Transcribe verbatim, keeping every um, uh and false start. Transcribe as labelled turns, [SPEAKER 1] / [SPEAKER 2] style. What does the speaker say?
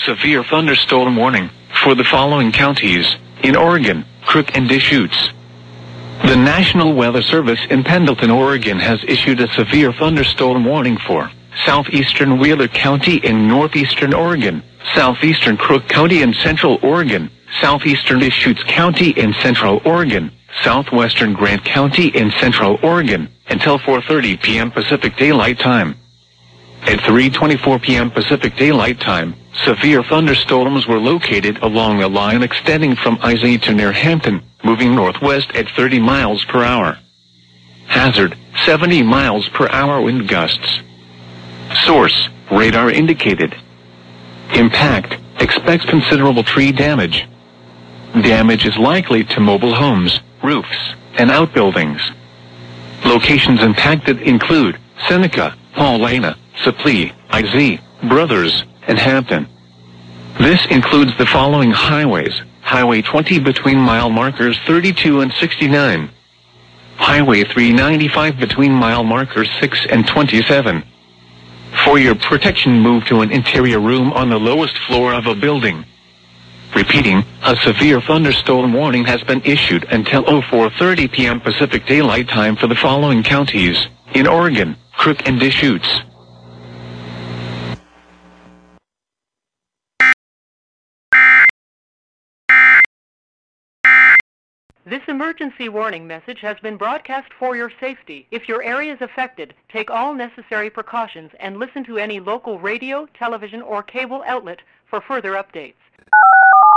[SPEAKER 1] severe thunderstorm warning for the following counties in Oregon, Crook and Deschutes. The National Weather Service in Pendleton, Oregon has issued a severe thunderstorm warning for southeastern Wheeler County in northeastern Oregon, southeastern Crook County in central Oregon, southeastern Deschutes County in central Oregon, southwestern Grant County in central Oregon, until four thirty p.m. Pacific Daylight Time. At three twenty-four p.m. Pacific Daylight Time, severe thunderstorms were located along a line extending from I Z to near Hampton, moving northwest at thirty miles per hour. Hazard, seventy miles per hour wind gusts. Source, radar indicated. Impact, expects considerable tree damage. Damage is likely to mobile homes, roofs, and outbuildings. Locations impacted include Seneca, Paulina, Supplee, I Z, Brothers, and Hampton. This includes the following highways: Highway twenty between mile markers thirty-two and sixty-nine. Highway three ninety-five between mile markers six and twenty-seven. For your protection, move to an interior room on the lowest floor of a building. Repeating, a severe thunderstorm warning has been issued until four thirty p.m. Pacific Daylight Time for the following counties in Oregon, Crook and Deschutes.
[SPEAKER 2] This emergency warning message has been broadcast for your safety. If your area is affected, take all necessary precautions and listen to any local radio, television, or cable outlet for further updates.